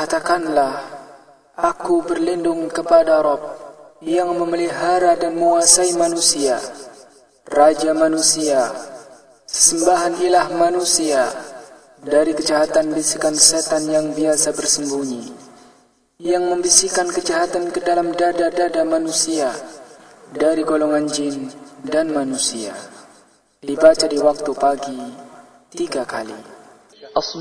katakanlah, aku berlindung kepada Rabb yang memelihara dan menguasai manusia, Raja manusia, sesembahan ilah manusia, dari kejahatan bisikan setan yang biasa bersembunyi, yang membisikkan kejahatan ke dalam dada-dada manusia, dari golongan jin dan manusia. Dibaca di waktu pagi 3 kali.